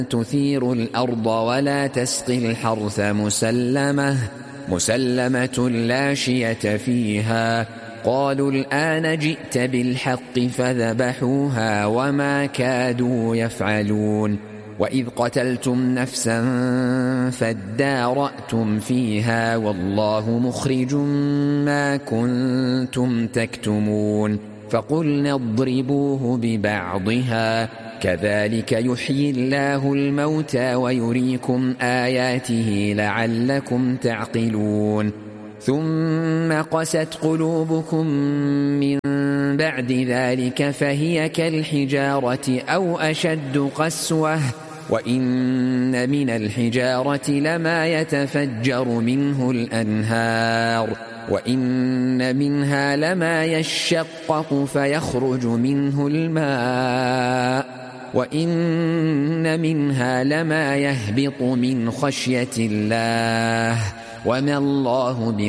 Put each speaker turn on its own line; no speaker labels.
تثير الأرض ولا تسقي الحرث مسلمة لا شية فيها. قالوا الآن جئت بالحق فذبحوها وما كادوا يفعلون. وإذ قتلتم نفسا فادارأتم فيها والله مخرج ما كنتم تكتمون. فقلنا اضربوه ببعضها كذلك يحيي الله الموتى ويريكم آياته لعلكم تعقلون. ثم قست قلوبكم من بعد ذلك فهي كالحجارة أو أشد قسوة وإن من الحجارة لما يتفجر منه الأنهار وإن منها لما يشقق فيخرج منه الماء وإن منها لما يهبط من خشية الله وما الله